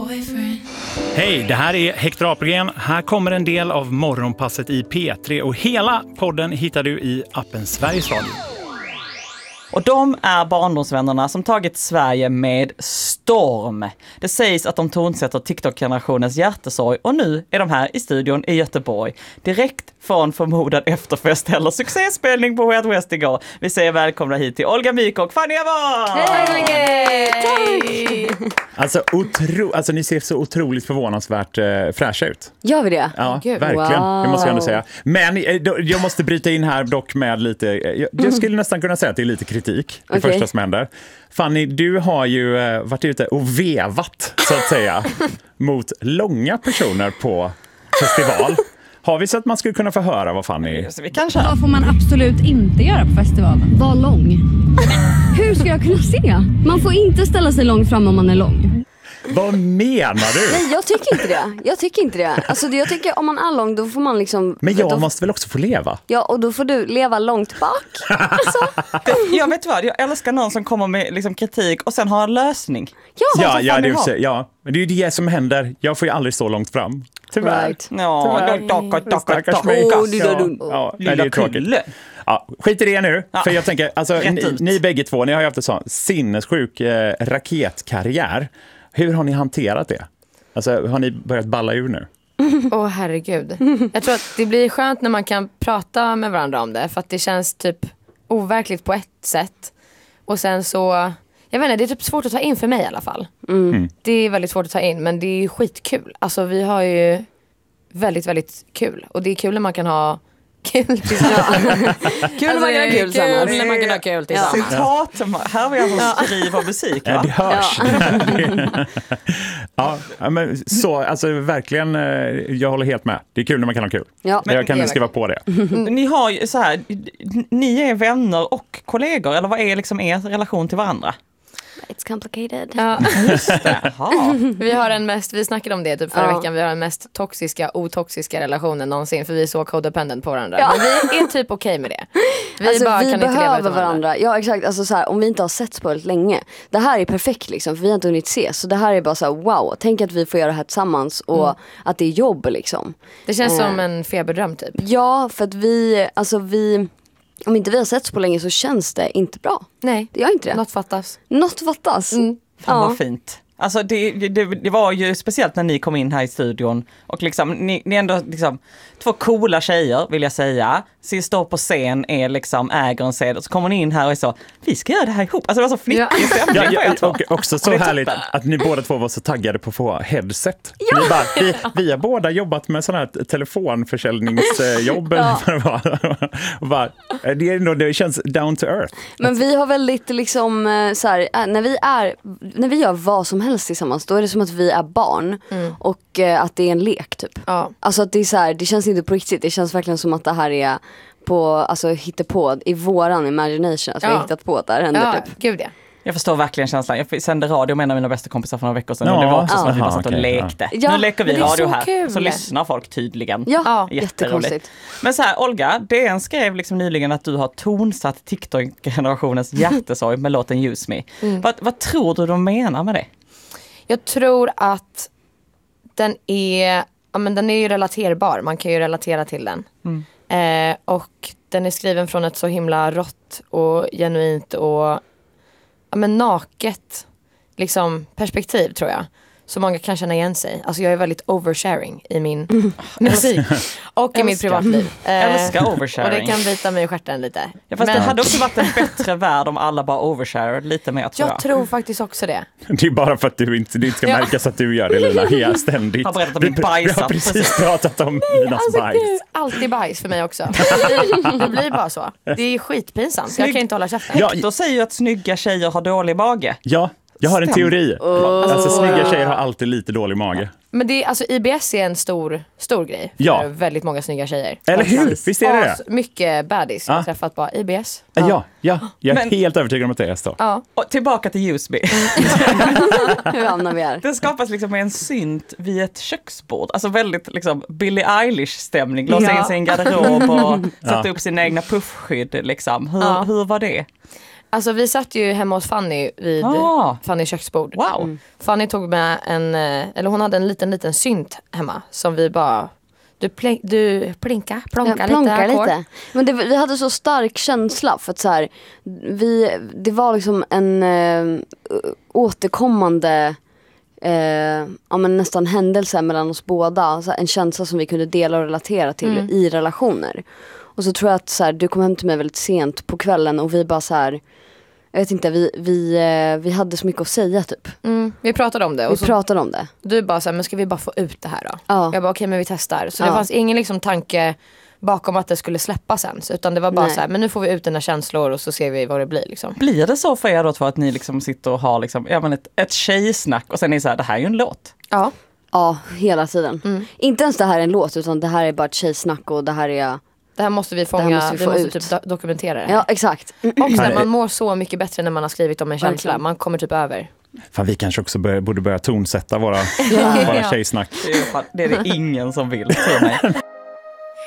Hej, det här är Hector Apelgren. Här kommer en del av morgonpasset i P3 och hela podden hittar du i appen Sveriges Radio. Och de är barndomsvännerna som tagit Sverige med storm. Det sägs att de tonsätter TikTok-generationens hjärtesorg och nu är de här i studion i Göteborg. Direkt från förmodad efterfest eller succéspelning på Way Out West igår. Vi säger välkomna hit till Olga Myk och Fanny Avon! Hej! Alltså ni ser så otroligt förvånansvärt fräscha ut. Gör vi det? Ja, verkligen. Det måste jag ändå säga. Men jag måste bryta in här dock med lite, jag skulle nästan kunna säga att det är lite kritik, det första som händer. Fanny, du har ju varit ute och vevat, så att säga, mot långa personer på festival. Har vi så att man skulle kunna få höra vad Fanny... Vi kan köra. Vad får man absolut inte göra på festivalen? Var lång. Hur ska jag kunna se? Man får inte ställa sig långt fram om man är lång. Vad menar du? Nej, jag tycker inte det. Alltså jag tycker om man är lång då får man liksom... Men jag måste väl också få leva? Ja, och då får du leva långt bak. Alltså. Jag vet vad, jag älskar någon som kommer med liksom kritik och sen har en lösning. Ja, men det är ju det som händer. Jag får ju aldrig stå långt fram. Tyvärr. Right. Stackars mig. Det är tråkigt. Ja, skit i det nu, för jag tänker, alltså, ni bägge två, ni har ju haft en sån sinnessjuk raketkarriär. Hur har ni hanterat det? Alltså, har ni börjat balla ur nu? Herregud. Jag tror att det blir skönt när man kan prata med varandra om det, för att det känns typ overkligt på ett sätt. Och sen så, jag vet inte, det är typ svårt att ta in för mig i alla fall. Det är väldigt svårt att ta in, men det är ju skitkul. Alltså vi har ju väldigt, väldigt kul. Och det är kul när man kan ha kul tillsammans. Kul när man kan ha kul tillsammans. Kul när man kan ha kul tillsammans. Citat, här vill jag skriva musik, va? Ja, det hörs. Ja, men så, alltså verkligen, jag håller helt med. Det är kul när man kan ha kul. Ja. Jag kan skriva på det. Ni har ju så här, ni är vänner och kollegor, eller vad är liksom er relation till varandra? It's complicated. Ja. Just det. Vi har den mest, vi snackade om det typ förra veckan, vi har den mest otoxiska relationen någonsin, för vi är så codependent på varandra. Men vi är typ okej med det. Vi behöver varandra. Ja, exakt. Alltså, så här, om vi inte har setts på väldigt länge. Det här är perfekt liksom, för vi har inte hunnit ses. Så det här är bara så här, wow, tänk att vi får göra det här tillsammans och att det är jobb liksom. Det känns som en feberdröm typ. Ja, för att vi om inte vi har setts på länge så känns det inte bra. Nej, det gör inte det. Något fattas. Fan vad fint. Alltså det var ju speciellt när ni kom in här i studion och liksom, ni är ändå liksom två coola tjejer, vill jag säga. Så jag står på scen, äger en scen och så kommer ni in här och är så, vi ska göra det här ihop. Alltså det var så flickig stämning. Och också så härligt att ni båda två var så taggade på att få headset. Ja. Vi har båda jobbat med sådana här telefonförsäljningsjobb. Det känns down to earth. Men vi har väldigt liksom så här, när vi gör vad som helst tillsammans, då är det som att vi är barn och att det är en lek typ. Ja. Alltså att det är så här, det känns inte på riktigt. Det känns verkligen som att det här är hittepå i våran imagination. Alltså vi har hittat på att det här händer typ. Gud ja. Jag förstår verkligen känslan. Jag sände radio med en av mina bästa kompisar för några veckor sedan. Och det var också som att vi bara satt och lekte. Ja, nu leker vi radio här. Kul. Så lyssnar folk tydligen. Ja, jättekonstigt. Men så här, Olga, DN skrev liksom nyligen att du har tonsatt TikTok-generationens hjärtesorg med låten Use Me. Vad tror du de menar med det? Jag tror att den är ju relaterbar. Man kan ju relatera till den. Och den är skriven från ett så himla rått och genuint och naket liksom, perspektiv, tror jag. Så många kan känna igen sig. Alltså jag är väldigt oversharing i min musik och i mitt privatliv. Älskar oversharing. Och det kan bita mig i stjärten lite. Ja, fast det hade också varit en bättre värld om alla bara overshare lite mer, tror jag. Jag tror faktiskt också det. Det är bara för att det inte ska märkas att du gör det, Lina, helt ständigt. Har berättat om din bajs. Vi har precis pratat om Linas bajs. Gud, alltid bajs för mig också. Det blir bara så. Det är skitpinsamt. Jag kan inte hålla käften. Hector säger ju att snygga tjejer har dålig mage. Ja. Jag har en teori. Alltså snygga tjejer har alltid lite dålig mage. Men det är, alltså IBS är en stor grej för väldigt många snygga tjejer. Eller hur? Visst är det? Mycket baddies jag har träffat bara IBS. Ja. Jag är helt övertygad om att det är så. Ja. Och tillbaka till Use Me. Hur hamnar vi här? Det skapas liksom en synt vid ett köksbord. Alltså väldigt liksom Billie Eilish-stämning. Låsa in sig i en garderob och sätta upp sina egna puffskydd liksom. Hur var det? Alltså vi satt ju hemma hos Fanny vid Fannys köksbord. Wow. Fanny tog med eller hon hade en liten synt hemma som vi bara, du plonka lite. Men vi hade så stark känsla för att så här, det var liksom en återkommande men nästan händelse mellan oss båda, alltså en känsla som vi kunde dela och relatera till i relationer. Och så tror jag att så här, du kom hem till mig väldigt sent på kvällen och vi bara så här, jag vet inte, vi hade så mycket att säga typ. Vi pratade om det. Och pratade om det. Du bara så här, men ska vi bara få ut det här då? Ja. Jag bara okej, men vi testar. Så det fanns ingen liksom tanke bakom att det skulle släppas ens. Utan det var bara så här, men nu får vi ut dina känslor och så ser vi vad det blir liksom. Blir det så för er då att ni liksom sitter och har liksom, ett tjejsnack och sen är det så här, det här är ju en låt? Ja. Ja, hela tiden. Inte ens det här är en låt, utan det här är bara ett tjejsnack och det här måste vi fånga, vi måste typ dokumentera det. Ja, exakt. Och sen, man mår så mycket bättre när man har skrivit om en känsla. Man kommer typ över. Fan, vi kanske också borde börja tonsätta våra tjejsnack. Det är det ingen som vill, tror mig.